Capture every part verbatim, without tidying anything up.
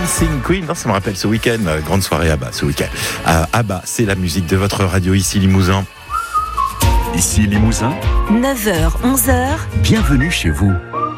Dancing Queen, non, ça me rappelle ce week-end, euh, grande soirée ABBA ce week-end. Euh, ABBA, c'est la musique de votre radio ici Limousin. Ici Limousin, neuf heures, onze heures. Bienvenue chez vous.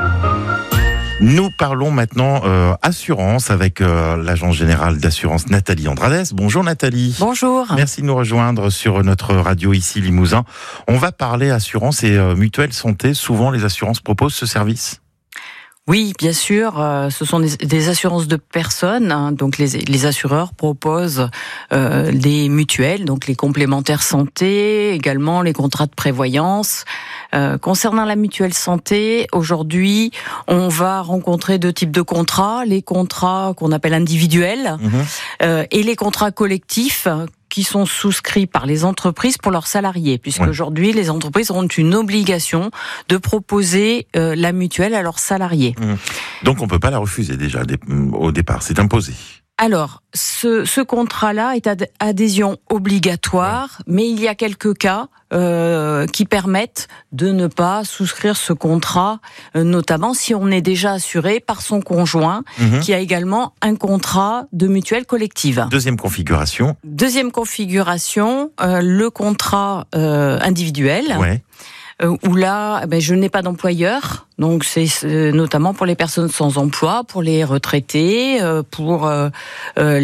Nous parlons maintenant euh, assurance avec euh, l'agence générale d'assurance Nathalie Andrades. Bonjour Nathalie. Bonjour. Merci de nous rejoindre sur notre radio ici Limousin. On va parler assurance et euh, mutuelle santé. Souvent les assurances proposent ce service. Oui, bien sûr, euh, ce sont des, des assurances de personnes, hein, donc les, les assureurs proposent euh, des mutuelles, donc les complémentaires santé, également les contrats de prévoyance. Euh, concernant la mutuelle santé, aujourd'hui, on va rencontrer deux types de contrats, les contrats qu'on appelle individuels mmh. euh, et les contrats collectifs qui sont souscrits par les entreprises pour leurs salariés, puisque ouais. aujourd'hui, les entreprises ont une obligation de proposer euh, la mutuelle à leurs salariés. Mmh. Donc on ne peut pas la refuser déjà au départ, c'est imposé. Alors, ce, ce contrat-là est ad- adhésion obligatoire, ouais. mais il y a quelques cas euh, qui permettent de ne pas souscrire ce contrat, euh, notamment si on est déjà assuré par son conjoint, mmh. qui a également un contrat de mutuelle collective. Deuxième configuration. Deuxième configuration, euh, le contrat euh, individuel. Ouais. Où là, ben, je n'ai pas d'employeur, donc c'est euh, notamment pour les personnes sans emploi, pour les retraités, euh, pour euh, les,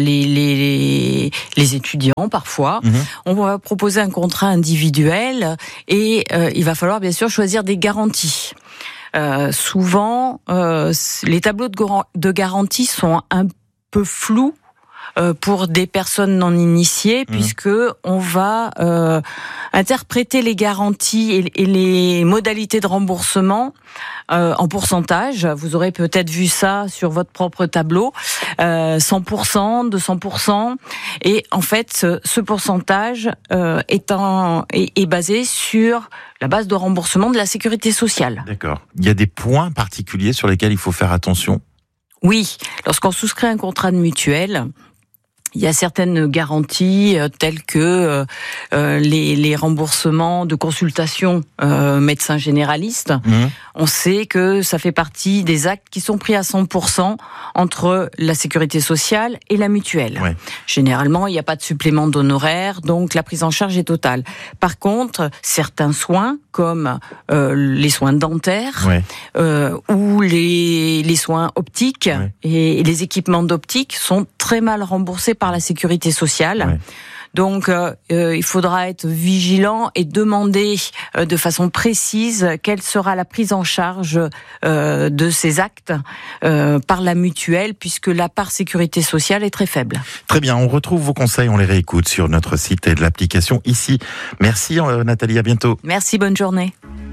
les, les étudiants parfois. Mmh. On va proposer un contrat individuel et euh, il va falloir bien sûr choisir des garanties. Euh, souvent, euh, les tableaux de, de garantie sont un peu flous pour des personnes non initiées, mmh. puisque on va euh, interpréter les garanties et, et les modalités de remboursement euh, en pourcentage. Vous aurez peut-être vu ça sur votre propre tableau, euh, cent pour cent, deux cents pour cent. Et en fait, ce, ce pourcentage euh, est, en, est, est basé sur la base de remboursement de la sécurité sociale. D'accord. Il y a des points particuliers sur lesquels il faut faire attention ? Oui, lorsqu'on souscrit un contrat de mutuelle, il y a certaines garanties euh, telles que euh, les, les remboursements de consultation euh, médecin généraliste. Mmh. On sait que ça fait partie des actes qui sont pris à cent pour cent entre la sécurité sociale et la mutuelle. Ouais. Généralement, il n'y a pas de supplément d'honoraires, donc la prise en charge est totale. Par contre, certains soins, comme euh, les soins dentaires ouais. euh, ou les, les soins optiques ouais. et, et les équipements d'optique sont très mal remboursés par la sécurité sociale. Ouais. Donc, euh, euh, il faudra être vigilant et demander euh, de façon précise quelle sera la prise en charge euh, de ces actes euh, par la mutuelle, puisque la part sécurité sociale est très faible. Très bien, on retrouve vos conseils, on les réécoute sur notre site et de l'application ici. Merci euh, Nathalie, à bientôt. Merci, bonne journée.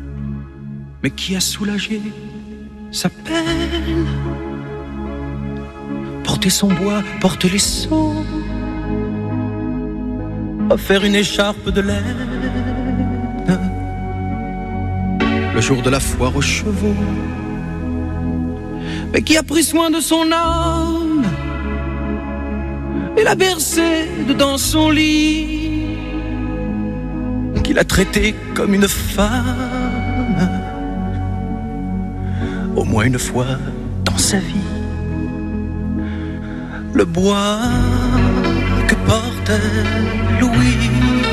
Mais qui a soulagé sa peine? Porter son bois, porter les seaux, offert une écharpe de laine le jour de la foire aux chevaux. Mais qui a pris soin de son âme et l'a bercée dans son lit, qui l'a traitée comme une femme au moins une fois dans sa vie. Le bois que portait Louis